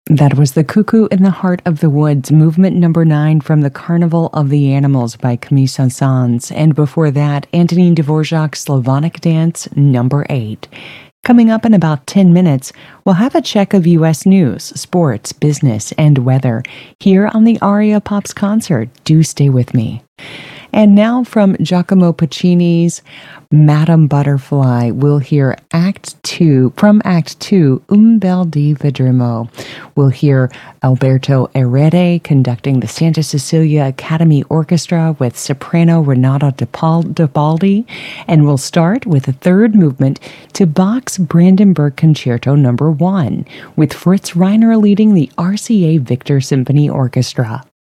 That was The Cuckoo in the Heart of the Woods, movement number 9 from The Carnival of the Animals by Camille Saint-Saëns. And before that, Antonin Dvorak's Slavonic Dance number 8. Coming up in about 10 minutes, we'll have a check of U.S. news, sports, business, and weather here on the Aria Pops concert. Do stay with me. And now from Giacomo Puccini's Madame Butterfly, we'll hear from Act 2, Un bel di Vedremo. We'll hear Alberto Erede conducting the Santa Cecilia Academy Orchestra with soprano Renata Debaldi, and we'll start with the third movement to Bach's Brandenburg Concerto No. 1, with Fritz Reiner leading the RCA Victor Symphony Orchestra.